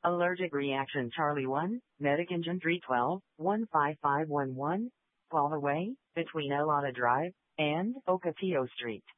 Allergic reaction Charlie 1, Medic Engine 312, 15511, Guava Way, between Elada Drive and Ocotillo Street.